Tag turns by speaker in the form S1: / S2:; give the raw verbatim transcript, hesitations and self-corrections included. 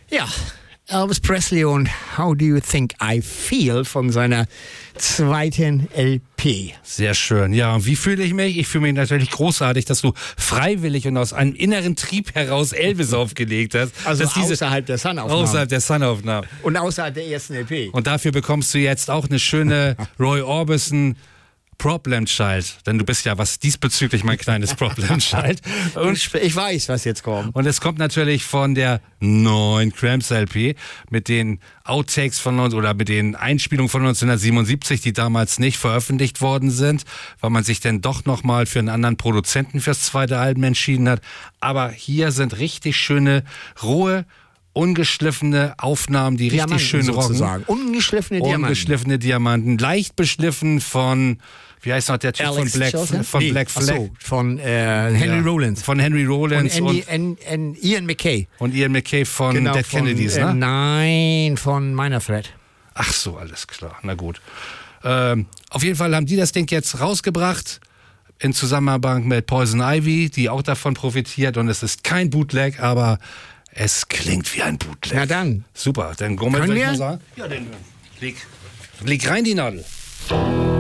S1: Ja, Elvis Presley und How Do You Think I Feel von seiner zweiten L P.
S2: Sehr schön. Ja, und wie fühle ich mich? Ich fühle mich natürlich großartig, dass du freiwillig und aus einem inneren Trieb heraus Elvis aufgelegt hast.
S1: Also
S2: dass diese,
S1: außerhalb der Sun-Aufnahmen.
S2: Außerhalb der Sun-Aufnahmen.
S1: Und außerhalb der ersten L P.
S2: Und dafür bekommst du jetzt auch eine schöne Roy Orbison Problem Child, denn du bist ja was diesbezüglich mein kleines Problem Child. Und
S1: ich, ich weiß, was jetzt kommt.
S2: Und es kommt natürlich von der neuen Cramps L P mit den Outtakes von uns oder mit den Einspielungen von neunzehnhundertsiebenundsiebzig, die damals nicht veröffentlicht worden sind, weil man sich dann doch nochmal für einen anderen Produzenten fürs zweite Album entschieden hat. Aber hier sind richtig schöne, rohe, ungeschliffene Aufnahmen, die
S1: Diamanten
S2: richtig schön rocken.
S1: Sozusagen. Ungeschliffene Diamanten.
S2: Ungeschliffene Diamanten. Leicht beschliffen von, wie heißt noch der Typ
S1: Alex
S2: von Black,
S1: Chilton?
S2: von
S1: nee.
S2: Black Flag?
S1: So, von äh, Henry
S2: Ja.
S1: Rollins.
S2: Von Henry Rollins
S1: und, Andy,
S2: und,
S1: and, and Ian McKay.
S2: und Ian McKay von
S1: Genau,
S2: Dead
S1: von,
S2: Kennedys,
S1: äh,
S2: ne?
S1: Nein, von Minor Threat.
S2: Ach so, alles klar. Na gut. Ähm, auf jeden Fall haben die das Ding jetzt rausgebracht in Zusammenarbeit mit Poison Ivy, die auch davon profitiert. Und es ist kein Bootleg, aber es klingt wie ein Bootleg.
S1: Na dann.
S2: Super, dann Gummel,
S1: Können
S2: würde ich
S1: wir?
S2: mal sagen. Ja, dann leg, leg rein die Nadel.